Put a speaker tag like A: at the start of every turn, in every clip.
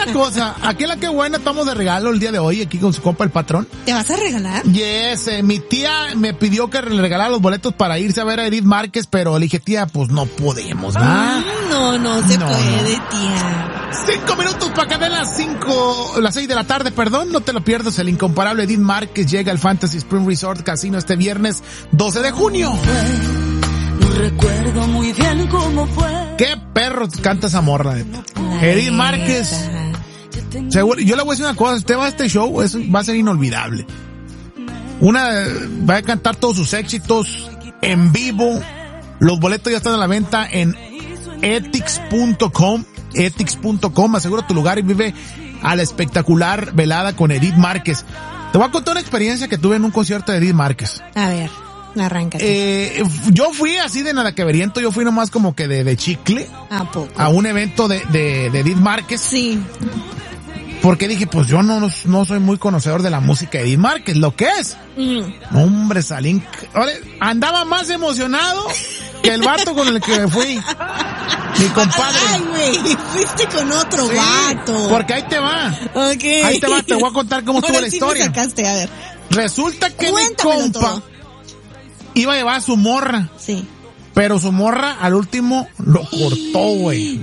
A: una cosa, aquí en La Que Buena estamos de regalo el día de hoy, aquí con su compa el patrón.
B: ¿Te vas a regalar?
A: Yes, mi tía me pidió que le regalara los boletos para irse a ver a Edith Márquez, pero le dije, tía, pues no podemos, ¿verdad?
B: No se puede, tía.
A: 5 minutos para que den las 6 de la tarde, perdón, no te lo pierdas, el incomparable Edith Márquez llega al Fantasy Spring Resort Casino este viernes 12 de junio.
C: No recuerdo muy bien cómo fue.
A: Qué perro canta esa morra, Edith Márquez. Seguro, yo le voy a decir una cosa, usted va a este show, eso va a ser inolvidable. Va a cantar todos sus éxitos en vivo. Los boletos ya están a la venta en etix.com, asegura tu lugar y vive a la espectacular velada con Edith Márquez. Te voy a contar una experiencia que tuve en un concierto de Edith Márquez.
B: A ver, arráncate.
A: Yo fui así de nada que veriento, yo fui nomás como que de chicle.
B: ¿A poco?
A: A un evento de Edith Márquez.
B: Sí.
A: Porque dije, pues yo no soy muy conocedor de la música de Edith Márquez, lo que es. Hombre, salí, andaba más emocionado que el vato con el que me fui. Mi compadre.
B: Ay, güey, fuiste con otro vato.
A: Porque ahí te va.
B: Okay.
A: Ahí te va, te voy a contar cómo estuvo la historia.
B: Me sacaste, a ver.
A: Resulta que
B: Cuéntamelo
A: mi compa
B: todo.
A: Iba a llevar a su morra.
B: Sí.
A: Pero su morra al último lo cortó, güey.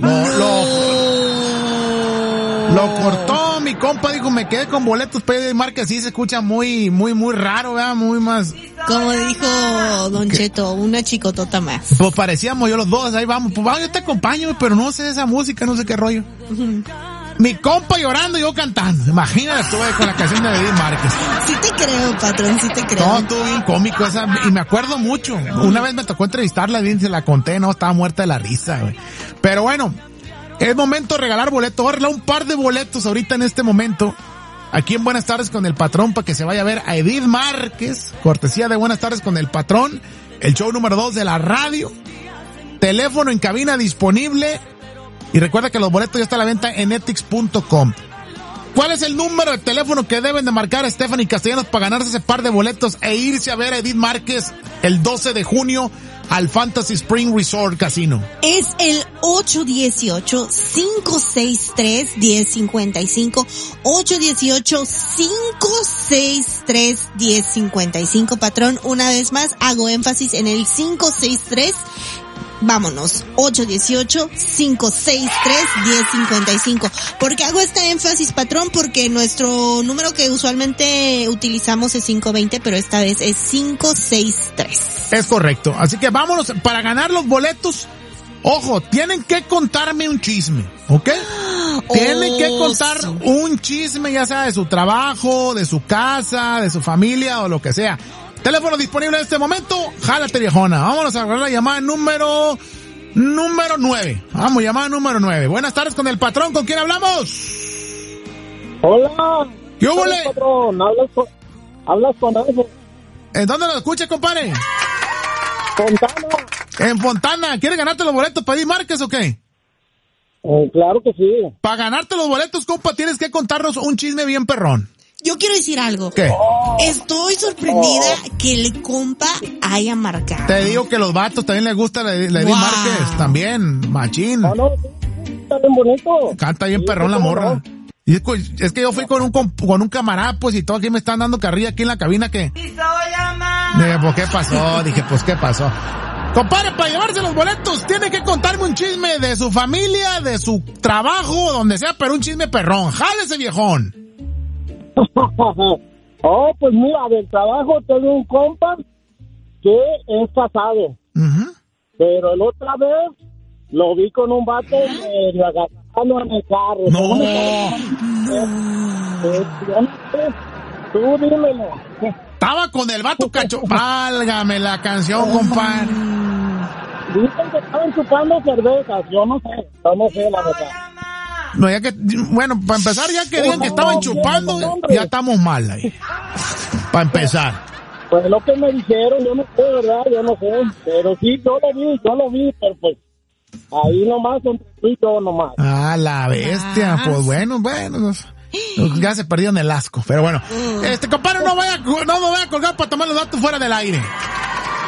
A: Lo cortó, mi compa dijo, me quedé con boletos para Edith Márquez, sí se escucha muy raro, ¿verdad? Muy más.
B: Como dijo Don Cheto, una chicotota más.
A: Pues parecíamos yo los dos, ahí vamos, pues vamos, yo te acompaño, pero no sé esa música, no sé qué rollo. Mi compa llorando y yo cantando. Imagínate, estuve con la canción de Edith Márquez.
B: Sí te creo, patrón, sí te creo.
A: No, estuvo bien cómico esa, y me acuerdo mucho. Una vez me tocó entrevistarla, bien se la conté, no, estaba muerta de la risa, güey. Pero bueno, es momento de regalar boletos. Voy a regalar un par de boletos ahorita en este momento. Aquí en Buenas Tardes con el Patrón para que se vaya a ver a Edith Márquez. Cortesía de Buenas Tardes con el Patrón. El show número 2 de la radio. Teléfono en cabina disponible. Y recuerda que los boletos ya están a la venta en etix.com. ¿Cuál es el número de teléfono que deben de marcar Stephanie Castellanos para ganarse ese par de boletos e irse a ver a Edith Márquez el 12 de junio al Fantasy Spring Resort Casino?
B: Es el 818-563-1055. 818-563-1055. Patrón, una vez más, hago énfasis en el 563. Vámonos, 818-563-1055. ¿Por qué hago este énfasis, patrón? Porque nuestro número que usualmente utilizamos es 520, pero esta vez es 563.
A: Es correcto. Así que vámonos, para ganar los boletos, ojo, tienen que contarme un chisme, ¿ok? Tienen que contar un chisme, ya sea de su trabajo, de su casa, de su familia o lo que sea. Teléfono disponible en este momento, jálate viejona. Vámonos a agarrar la llamada número 9. Vamos, llamada número 9. Buenas tardes con el Patrón, ¿con quién hablamos?
D: Hola.
A: ¿Qué hubo, le?
D: Patrón, hablas con Ángel.
A: ¿En dónde lo escuchas, compadre?
D: Fontana.
A: En Fontana. ¿Quieres ganarte los boletos para Edith Márquez o qué?
D: Claro que sí.
A: Para ganarte los boletos, compa, tienes que contarnos un chisme bien perrón.
B: Yo quiero decir algo.
A: ¿Qué?
B: Estoy sorprendida que el compa haya marcado.
A: Te digo que los vatos también les gusta la Edith Márquez, también, machín.
D: No, está bien bonito.
A: Canta bien perrón la morra.
D: No.
A: Y es que yo fui con un camarada, pues, y todo aquí me están dando carrilla aquí en la cabina que... Dije, pues, ¿qué pasó? Dije, pues, ¿qué pasó? Compadre, para llevarse los boletos, tiene que contarme un chisme de su familia, de su trabajo, donde sea, pero un chisme perrón. ¡Jálese, viejón!
D: Oh, pues mira, del trabajo tengo un compa que es casado. Pero la otra vez lo vi con un vato medio agarrando en el carro.
A: No.
D: Tú dímelo.
A: Estaba con el vato cacho. Válgame la canción, compadre.
D: Dicen que estaban chupando cervezas. Yo no sé la verdad.
A: No, ya que, bueno, para empezar, ya que digan que estaban chupando, ya estamos mal ahí. Para empezar.
D: Pues lo que me dijeron, yo no sé, ¿verdad? Yo no sé. Pero sí, yo lo vi, pero pues ahí nomás, y yo nomás.
A: Ah, la bestia, pues bueno. Ya se perdieron el asco, pero bueno. Compadre, no me vaya a colgar para tomar los datos fuera del aire.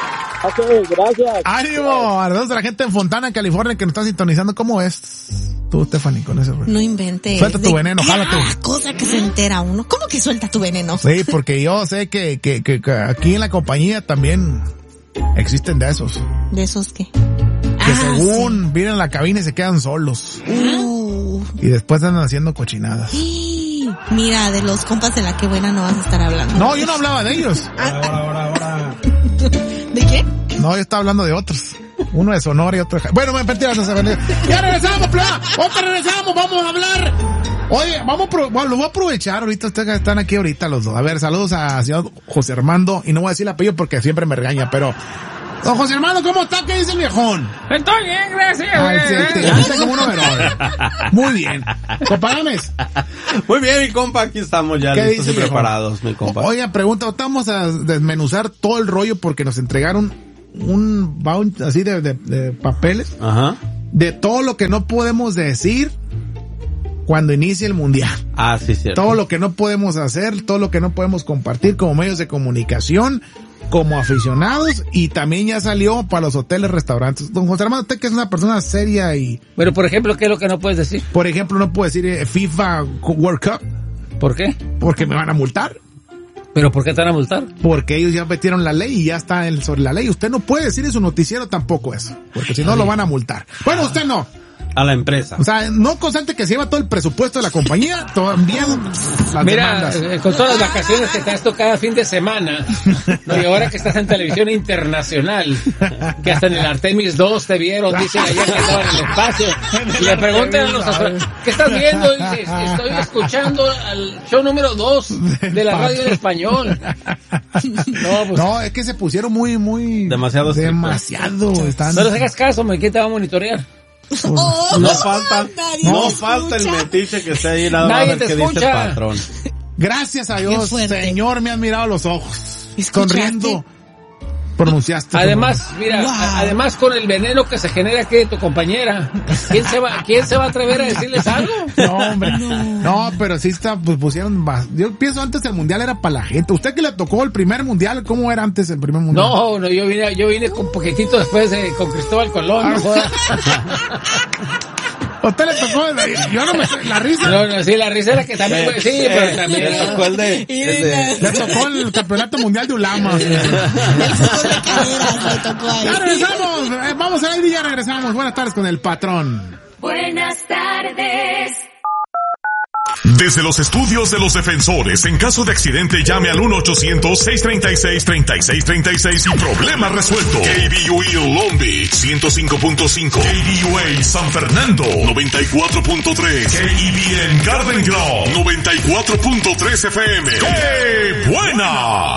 D: Ok, gracias.
A: ¡Ánimo! A la gente en Fontana, California, que nos está sintonizando, ¿cómo es? tú, Stephanie, con ese rollo.
B: No inventes.
A: Suelta tu veneno, jálate.
B: Cosa que se entera uno. ¿Cómo que suelta tu veneno?
A: Sí, porque yo sé que aquí en la compañía también existen de esos.
B: ¿De esos qué?
A: Que según vienen a la cabina y se quedan solos. Y después andan haciendo cochinadas.
B: Mira, de los compas de la que buena no vas a estar hablando.
A: No, yo no hablaba de ellos.
E: Ahora.
B: ¿De qué?
A: No, yo estaba hablando de otros. Uno de Sonora y otro de... Bueno, me mentira, ya regresamos, pleba. Otra regresamos, vamos a hablar. Oye, lo voy a aprovechar ahorita, ustedes que están aquí ahorita los dos. A ver, saludos a señor José Armando, y no voy a decir el apellido porque siempre me regaña, pero... Don José Armando, ¿cómo está? ¿Qué dice el viejón?
E: Estoy bien, gracias.
A: Ay, sí, te hace como un overol. Muy bien. Compágames.
F: Muy bien, mi compa, aquí estamos ya listos y preparados, mi compa.
A: Oiga, pregunta, vamos a desmenuzar todo el rollo porque nos entregaron un bounty así de papeles.
F: Ajá.
A: De todo lo que no podemos decir cuando inicie el mundial.
F: Ah, sí, cierto.
A: Todo lo que no podemos hacer, todo lo que no podemos compartir como medios de comunicación, como aficionados, y también ya salió para los hoteles, restaurantes. Don José Armando, usted que es una persona seria y...
E: Bueno, por ejemplo, ¿qué es lo que no puedes decir?
A: Por ejemplo, no puedo decir FIFA World Cup.
E: ¿Por qué?
A: Porque me van a multar.
E: ¿Pero por qué te van a multar?
A: Porque ellos ya metieron la ley y ya está sobre la ley. Usted no puede decir en su noticiero tampoco eso, porque si no lo van a multar. Bueno, usted no.
F: A la empresa.
A: O sea, no constante que se lleva todo el presupuesto de la compañía, también las
E: Mira,
A: demandas.
E: con todas las vacaciones que te has tocado cada fin de semana, ¿no? Y ahora que estás en televisión internacional, que hasta en el Artemis 2 te vieron, dicen ayer que estaba en el espacio, y le preguntan a los astronautas, ¿qué estás viendo? Y dices, estoy escuchando al show número 2 de la radio en español.
A: No, es que se pusieron muy...
F: Demasiado.
A: Están...
E: No les hagas caso, ¿quién te va a monitorear?
F: No falta el metiche que esté ahí nada
E: Nadie
F: más
E: te
F: que dice el
E: escucha.
F: patrón.
A: Gracias a Dios, Señor, me han mirado los ojos.
B: ¿Escuchaste?
A: Sonriendo. Pronunciaste.
E: Además, mira, además con el veneno que se genera aquí de tu compañera, ¿quién se va a atrever a decirles algo?
A: No, hombre. No, pero sí está, pues pusieron más. Yo pienso antes el mundial era para la gente. ¿Usted que le tocó el primer mundial? ¿Cómo era antes el primer mundial?
E: No, yo vine con poquitito después con Cristóbal Colón.
A: ¿Usted le tocó? Yo no me... La risa.
E: No, sí, la risa era que también, sí, pero también.
F: Le tocó
A: Le tocó el campeonato mundial de Ulama.
B: El fútbol de caderas le tocó ahí.
A: Ya regresamos. Vamos a ir y ya regresamos. Buenas tardes con el patrón.
C: Buenas tardes.
G: Desde los estudios de los defensores, en caso de accidente llame al 1-800-636-3636 y problema resuelto. KBUE Long Beach 105.5, KBUA San Fernando 94.3, KEBN Garden Grove 94.3 FM. ¡Qué buena!